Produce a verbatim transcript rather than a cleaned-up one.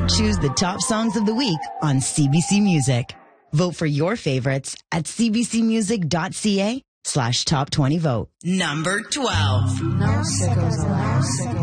Choose the top songs of the week on C B C Music. Vote for your favorites at cbcmusic.ca slash top 20 vote. Number twelve. No sickos allowed.